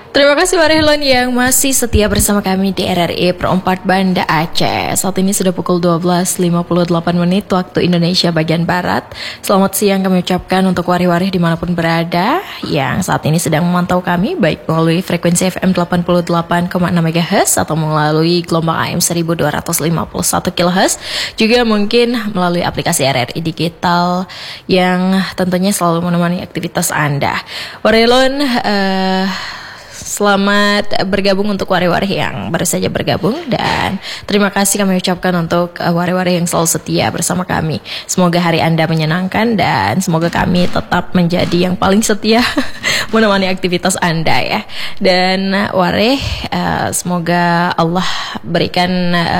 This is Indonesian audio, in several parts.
Terima kasih Warehlon yang masih setia bersama kami di RRI Pro 4 Banda Aceh. Saat ini sudah pukul 12.58 menit waktu Indonesia bagian Barat. Selamat siang kami ucapkan untuk warih-warih dimanapun berada yang saat ini sedang memantau kami, baik melalui frekuensi FM 88,6 MHz atau melalui gelombang AM 1251 kHz, juga mungkin melalui aplikasi RRI Digital yang tentunya selalu menemani aktivitas Anda. Warehlon, selamat bergabung untuk warih-warih yang baru saja bergabung, dan terima kasih kami ucapkan untuk warih-warih yang selalu setia bersama kami. Semoga hari Anda menyenangkan dan semoga kami tetap menjadi yang paling setia menemani aktivitas Anda ya. Dan warih, semoga Allah berikan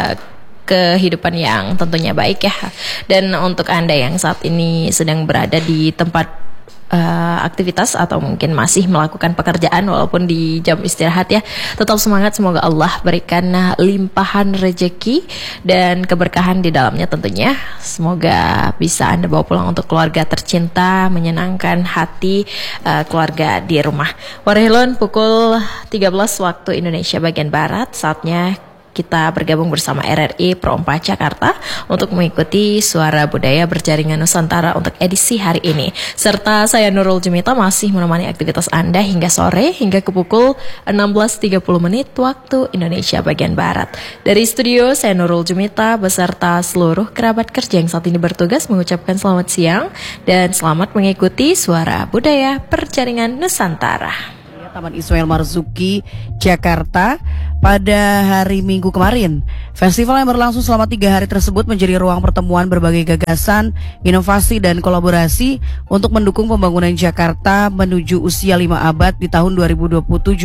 kehidupan yang tentunya baik ya. Dan untuk Anda yang saat ini sedang berada di tempat aktivitas atau mungkin masih melakukan pekerjaan walaupun di jam istirahat ya, tetap semangat, semoga Allah berikan limpahan rezeki dan keberkahan di dalamnya tentunya. Semoga bisa Anda bawa pulang untuk keluarga tercinta, menyenangkan hati keluarga di rumah. Warehlon, pukul 13 waktu Indonesia bagian Barat, saatnya kita bergabung bersama RRI Pro 4 Jakarta untuk mengikuti Suara Budaya Berjaringan Nusantara untuk edisi hari ini. Serta saya Nurul Jumita masih menemani aktivitas Anda hingga sore, hingga ke pukul 16.30 menit waktu Indonesia bagian Barat. Dari studio, saya Nurul Jumita beserta seluruh kerabat kerja yang saat ini bertugas mengucapkan selamat siang dan selamat mengikuti Suara Budaya Berjaringan Nusantara. Taman Ismail Marzuki, Jakarta pada hari Minggu kemarin. Festival yang berlangsung selama 3 hari tersebut menjadi ruang pertemuan berbagai gagasan, inovasi dan kolaborasi untuk mendukung pembangunan Jakarta menuju usia 5 abad di tahun 2027.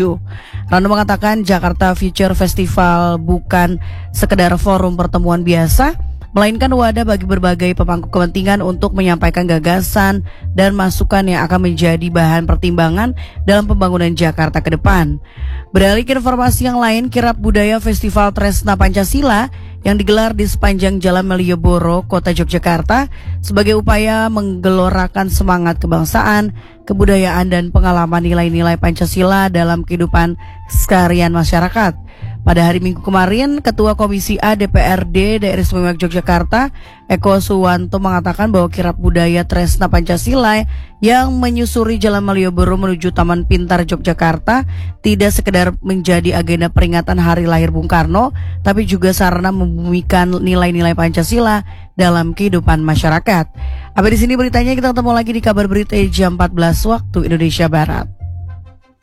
Rano mengatakan Jakarta Future Festival bukan sekedar forum pertemuan biasa, melainkan wadah bagi berbagai pemangku kepentingan untuk menyampaikan gagasan dan masukan yang akan menjadi bahan pertimbangan dalam pembangunan Jakarta ke depan. Beralih ke informasi yang lain, Kirab Budaya Festival Tresna Pancasila yang digelar di sepanjang Jalan Malioboro, Kota Yogyakarta sebagai upaya menggelorakan semangat kebangsaan, kebudayaan dan pengalaman nilai-nilai Pancasila dalam kehidupan sekalian masyarakat. Pada hari Minggu kemarin, Ketua Komisi A DPRD Daerah Istimewa Yogyakarta, Eko Suwanto, mengatakan bahwa Kirab Budaya Tresna Pancasila yang menyusuri Jalan Malioboro menuju Taman Pintar Yogyakarta tidak sekedar menjadi agenda peringatan hari lahir Bung Karno, tapi juga sarana membumikan nilai-nilai Pancasila dalam kehidupan masyarakat. Sampai di sini beritanya, kita ketemu lagi di kabar berita jam 14 waktu Indonesia Barat.